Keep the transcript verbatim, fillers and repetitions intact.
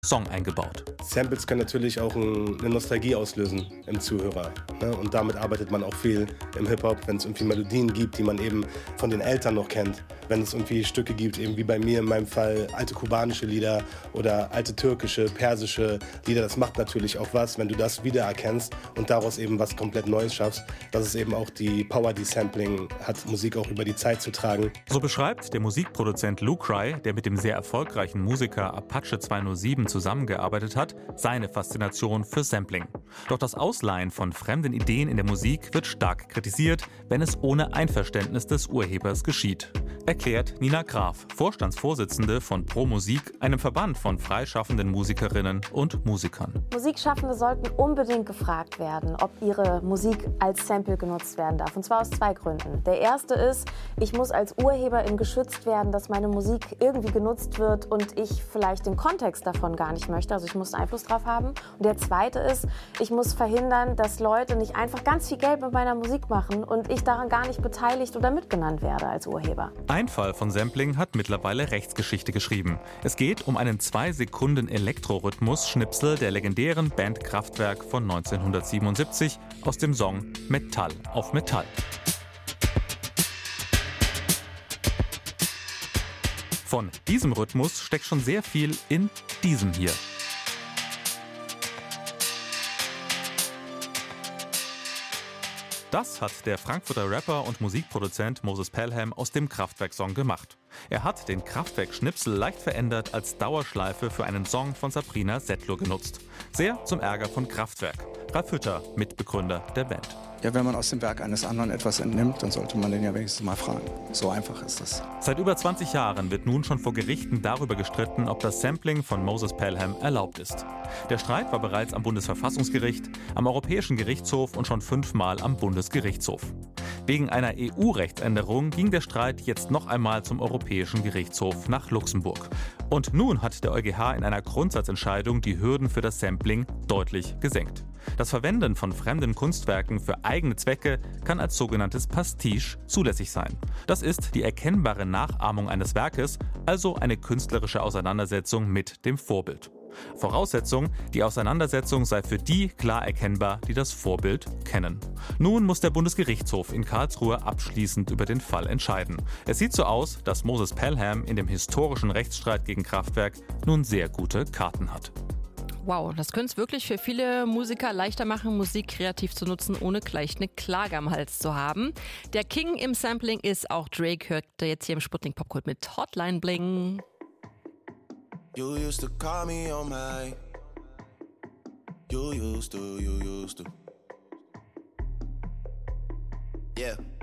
Song eingebaut. Samples können natürlich auch ein, eine Nostalgie auslösen im Zuhörer. Ne? Und damit arbeitet man auch viel im Hip-Hop, wenn es irgendwie Melodien gibt, die man eben von den Eltern noch kennt. Wenn es irgendwie Stücke gibt, eben wie bei mir in meinem Fall, alte kubanische Lieder oder alte türkische, persische Lieder. Das macht natürlich auch was, wenn du das wiedererkennst und daraus eben was komplett Neues schaffst. Das ist eben auch die Power, die Sampling hat, Musik auch über die Zeit zu tragen. So beschreibt der Musikproduzent Lucry, der mit dem sehr erfolgreichen Musiker Apache zweihundertsieben zusammengearbeitet hat, seine Faszination für Sampling. Doch das Ausleihen von fremden Ideen in der Musik wird stark kritisiert, wenn es ohne Einverständnis des Urhebers geschieht. Erklärt Nina Graf, Vorstandsvorsitzende von Pro Musik, einem Verband von freischaffenden Musikerinnen und Musikern. Musikschaffende sollten unbedingt gefragt werden, ob ihre Musik als Sample genutzt werden darf. Und zwar aus zwei Gründen. Der erste ist, ich muss als Urheberin geschützt werden, dass meine Musik irgendwie genutzt wird und ich vielleicht den Kontext davon gar nicht möchte. Also ich muss Einfluss drauf haben. Und der zweite ist, ich muss verhindern, dass Leute nicht einfach ganz viel Geld mit meiner Musik machen und ich daran gar nicht beteiligt oder mitgenannt werde als Urheber. Ein Fall von Sampling hat mittlerweile Rechtsgeschichte geschrieben. Es geht um einen zwei Sekunden Elektrorhythmus-Schnipsel der legendären Band Kraftwerk von neunzehnhundertsiebenundsiebzig aus dem Song Metall auf Metall. Von diesem Rhythmus steckt schon sehr viel in diesem hier. Das hat der Frankfurter Rapper und Musikproduzent Moses Pelham aus dem Kraftwerk-Song gemacht. Er hat den Kraftwerk-Schnipsel leicht verändert als Dauerschleife für einen Song von Sabrina Settler genutzt. Sehr zum Ärger von Kraftwerk. Ralf Hütter, Mitbegründer der Band. Ja, wenn man aus dem Werk eines anderen etwas entnimmt, dann sollte man den ja wenigstens mal fragen. So einfach ist das. Seit über zwanzig Jahren wird nun schon vor Gerichten darüber gestritten, ob das Sampling von Moses Pelham erlaubt ist. Der Streit war bereits am Bundesverfassungsgericht, am Europäischen Gerichtshof und schon fünfmal am Bundesgerichtshof. Wegen einer E U-Rechtsänderung ging der Streit jetzt noch einmal zum Europäischen Gerichtshof nach Luxemburg. Und nun hat der EuGH in einer Grundsatzentscheidung die Hürden für das Sampling deutlich gesenkt. Das Verwenden von fremden Kunstwerken für eigene Zwecke kann als sogenanntes Pastiche zulässig sein. Das ist die erkennbare Nachahmung eines Werkes, also eine künstlerische Auseinandersetzung mit dem Vorbild. Voraussetzung, die Auseinandersetzung sei für die klar erkennbar, die das Vorbild kennen. Nun muss der Bundesgerichtshof in Karlsruhe abschließend über den Fall entscheiden. Es sieht so aus, dass Moses Pelham in dem historischen Rechtsstreit gegen Kraftwerk nun sehr gute Karten hat. Wow, das könnte es wirklich für viele Musiker leichter machen, Musik kreativ zu nutzen, ohne gleich eine Klage am Hals zu haben. Der King im Sampling ist auch Drake, hört er jetzt hier im Sputnik Popkult mit Hotline Bling. You used to call me on my You used to, you used to Yeah